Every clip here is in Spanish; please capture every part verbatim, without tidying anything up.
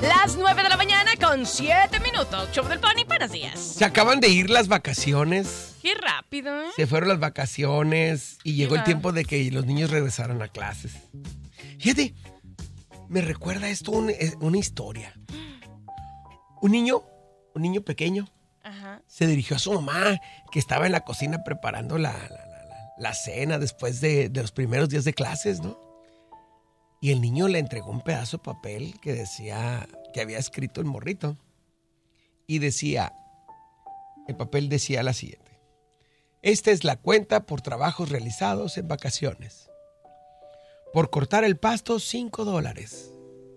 Las nueve de la mañana con siete minutos. Show del Pony, buenos días. Se acaban de ir las vacaciones. Qué rápido, ¿eh? Se fueron las vacaciones y llegó va. el tiempo de que los niños regresaran a clases. Fíjate, me recuerda esto un- una historia. Un niño, un niño pequeño, Ajá. se dirigió a su mamá, que estaba en la cocina preparando la, la, la- la- la cena después de, de los primeros días de clases, ¿no? Y el niño le entregó un pedazo de papel que decía, que había escrito el morrito. Y decía, el papel decía la siguiente: esta es la cuenta por trabajos realizados en vacaciones. Por cortar el pasto, cinco dólares.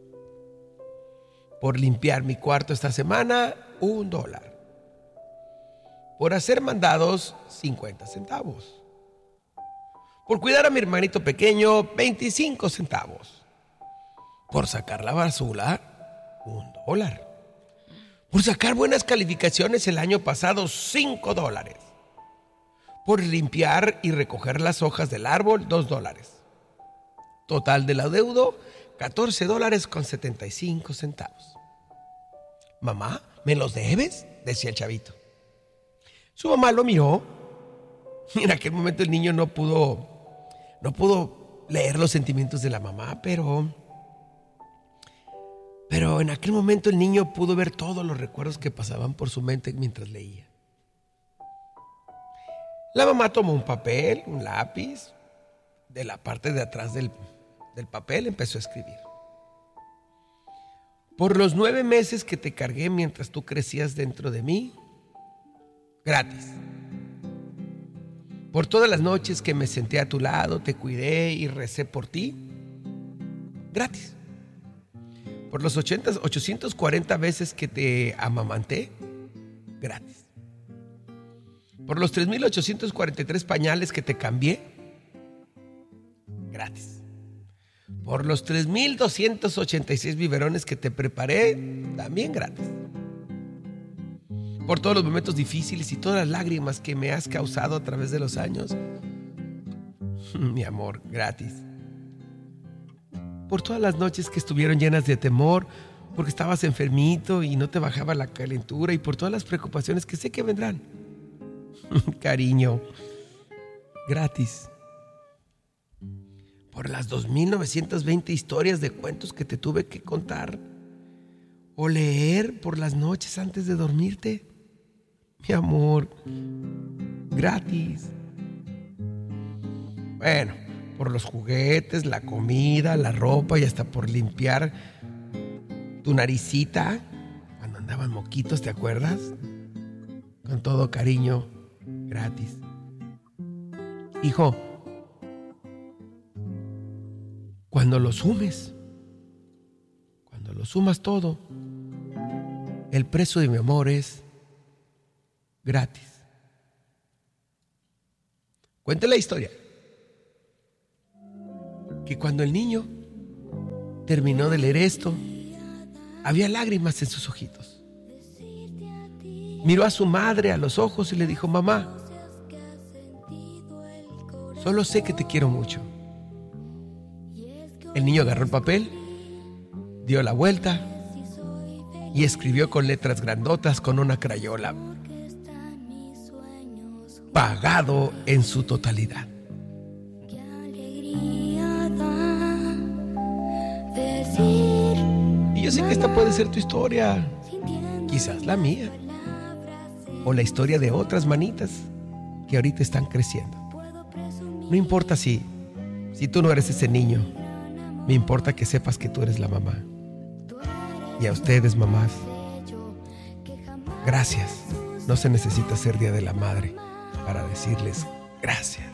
Por limpiar mi cuarto esta semana, un dólar. Por hacer mandados, cincuenta centavos. Por cuidar a mi hermanito pequeño, veinticinco centavos. Por sacar la basura, un dólar. Por sacar buenas calificaciones el año pasado, cinco dólares. Por limpiar y recoger las hojas del árbol, dos dólares. Total del adeudo, catorce dólares con setenta y cinco centavos. Mamá, ¿me los debes?, decía el chavito. Su mamá lo miró. Y en aquel momento el niño no pudo, no pudo leer los sentimientos de la mamá, pero, pero en aquel momento el niño pudo ver todos los recuerdos que pasaban por su mente mientras leía. La mamá tomó un papel, un lápiz, de la parte de atrás del, del papel empezó a escribir. Por los nueve meses que te cargué mientras tú crecías dentro de mí, gratis. Por todas las noches que me senté a tu lado, te cuidé y recé por ti, gratis. Por los ochocientas cuarenta veces que te amamanté, gratis. Por los tres mil ochocientos cuarenta y tres pañales que te cambié, gratis. Por los tres mil doscientos ochenta y seis biberones que te preparé, también gratis. Por todos los momentos difíciles y todas las lágrimas que me has causado a través de los años, mi amor, gratis. Por todas las noches que estuvieron llenas de temor, porque estabas enfermito y no te bajaba la calentura, y por todas las preocupaciones que sé que vendrán, cariño, gratis. Por las dos mil novecientas veinte historias de cuentos que te tuve que contar o leer por las noches antes de dormirte, mi amor, gratis. Bueno, por los juguetes, la comida, la ropa y hasta por limpiar tu naricita cuando andaban moquitos, ¿te acuerdas? Con todo cariño, gratis. Hijo, cuando lo sumes, cuando lo sumas todo, el precio de mi amor es gratis. Cuenta la historia que cuando el niño terminó de leer esto, había lágrimas en sus ojitos. Miró a su madre a los ojos y le dijo: mamá, solo sé que te quiero mucho. El niño agarró el papel, dio la vuelta y escribió con letras grandotas con una crayola: pagado en su totalidad. Y yo sé que esta puede ser tu historia, quizás la mía, o la historia de otras manitas que ahorita están creciendo. No importa si, si tú no eres ese niño, me importa que sepas que tú eres la mamá. Y a ustedes, mamás, gracias. No se necesita ser Día de la Madre para decirles gracias.